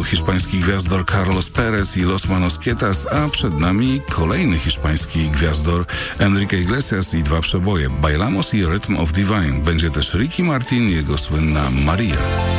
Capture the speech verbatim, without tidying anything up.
hiszpański gwiazdor Carlos Perez i Los Manos Quietas, a przed nami kolejny hiszpański gwiazdor Enrique Iglesias i dwa przeboje Bailamos i Rhythm of Divine. Będzie też Ricky Martin i jego słynna Maria.